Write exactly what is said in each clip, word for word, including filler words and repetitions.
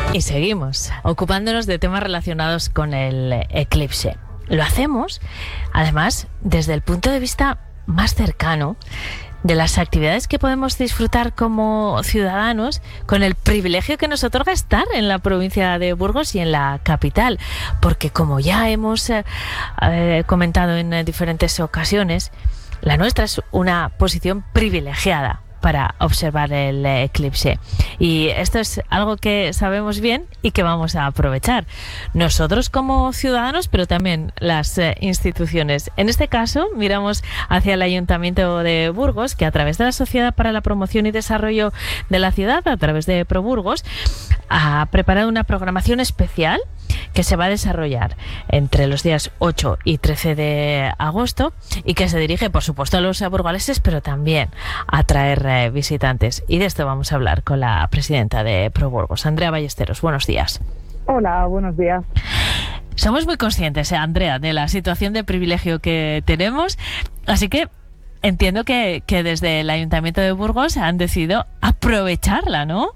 Y seguimos ocupándonos de temas relacionados con el eclipse. Lo hacemos, además, desde el punto de vista más cercano de las actividades que podemos disfrutar como ciudadanos con el privilegio que nos otorga estar en la provincia de Burgos y en la capital. Porque como ya hemos eh, eh, comentado en eh, diferentes ocasiones, la nuestra es una posición privilegiada para observar el eclipse. Y esto es algo que sabemos bien y que vamos a aprovechar. Nosotros como ciudadanos, pero también las eh, instituciones. En este caso, miramos hacia el Ayuntamiento de Burgos, que a través de la Sociedad para la Promoción y Desarrollo de la Ciudad, a través de ProBurgos, ha preparado una programación especial que se va a desarrollar entre los días ocho y trece de agosto y que se dirige, por supuesto, a los burgaleses, pero también a atraer eh, visitantes. Y de esto vamos a hablar con la presidenta de ProBurgos, Andrea Ballesteros. Buenos días. Hola, buenos días. Somos muy conscientes, eh, Andrea, de la situación de privilegio que tenemos, así que entiendo que, que desde el Ayuntamiento de Burgos han decidido aprovecharla, ¿no?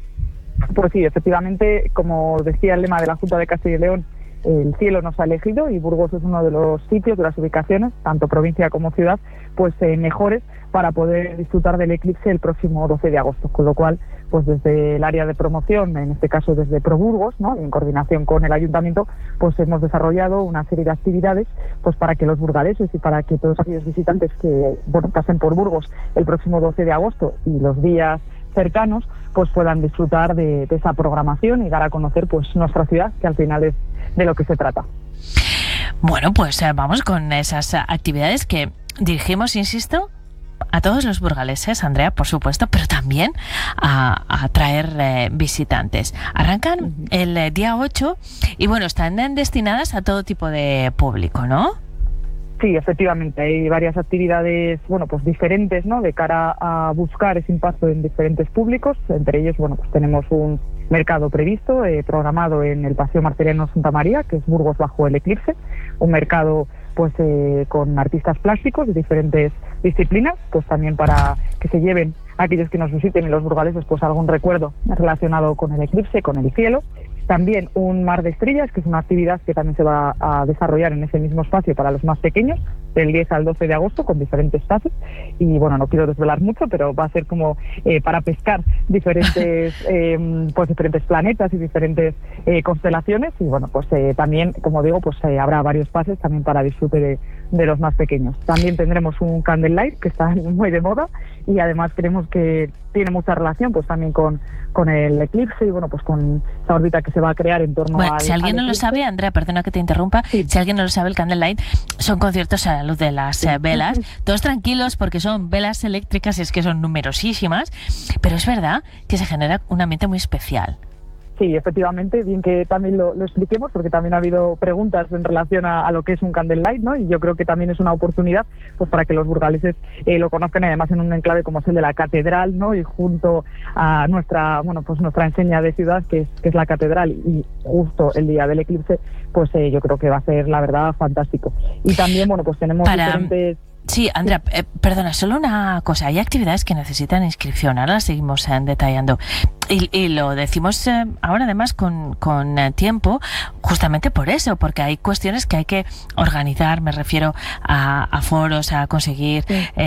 Pues sí, efectivamente, como decía el lema de la Junta de Castilla y León, el cielo nos ha elegido y Burgos es uno de los sitios, de las ubicaciones, tanto provincia como ciudad, pues eh, mejores para poder disfrutar del eclipse el próximo doce de agosto. Con lo cual, pues desde el área de promoción, en este caso desde ProBurgos, ¿no?, en coordinación con el Ayuntamiento, pues hemos desarrollado una serie de actividades pues para que los burgaleses y para que todos aquellos visitantes que bueno, pasen por Burgos el próximo doce de agosto y los días cercanos, pues puedan disfrutar de, de esa programación y dar a conocer pues nuestra ciudad, que al final es de lo que se trata. Bueno, pues eh, vamos con esas actividades que dirigimos, insisto, a todos los burgaleses, Andrea, por supuesto, pero también a, a atraer eh, visitantes. Arrancan uh-huh. el eh, día ocho y bueno, están destinadas a todo tipo de público, ¿no? Sí, efectivamente, hay varias actividades, bueno, pues diferentes, ¿no?, de cara a buscar ese impacto en diferentes públicos. Entre ellos, bueno, pues tenemos un mercado previsto, eh, programado en el Paseo Marceliano Santa María, que es Burgos bajo el eclipse, un mercado pues eh, con artistas plásticos de diferentes disciplinas, pues también para que se lleven aquellos que nos visiten y los burgaleses pues algún recuerdo relacionado con el eclipse, con el cielo. También un mar de estrellas, que es una actividad que también se va a desarrollar en ese mismo espacio para los más pequeños, del diez al doce de agosto, con diferentes fases. Y bueno, no quiero desvelar mucho, pero va a ser como eh, para pescar diferentes eh, pues diferentes planetas y diferentes eh, constelaciones. Y bueno, pues eh, también, como digo, pues eh, habrá varios pases también para disfrute de, de los más pequeños. También tendremos un candlelight, que está muy de moda, y además creemos que tiene mucha relación pues también con, con el eclipse y bueno, pues con esa órbita que se va a crear en torno bueno, al si alguien no lo sabe, Andrea, perdona que te interrumpa, sí. si alguien no lo sabe, el candlelight son conciertos a la luz de las sí. eh, velas, todos tranquilos porque son velas eléctricas y es que son numerosísimas, pero es verdad que se genera un ambiente muy especial. Sí, efectivamente, bien que también lo, lo expliquemos, porque también ha habido preguntas en relación a, a lo que es un candlelight, ¿no? Y yo creo que también es una oportunidad pues para que los burgaleses eh, lo conozcan, y además en un enclave como es el de la catedral, ¿no? Y junto a nuestra, bueno, pues nuestra enseña de ciudad, que es, que es la catedral, y justo el día del eclipse, pues eh, yo creo que va a ser, la verdad, fantástico. Y también, bueno, pues tenemos para... diferentes... Sí, Andrea, eh, perdona, solo una cosa. Hay actividades que necesitan inscripción, ahora las seguimos eh, detallando. Y, y lo decimos eh, ahora además con, con eh, tiempo, justamente por eso, porque hay cuestiones que hay que organizar, me refiero a, a foros, a conseguir... Sí. Eh,